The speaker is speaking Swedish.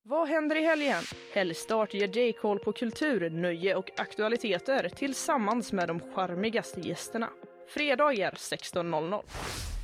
Vad händer i helgen? Helgstart ger J-koll på kultur, nöje och aktualiteter tillsammans med de charmigaste gästerna. Fredagar 16:00.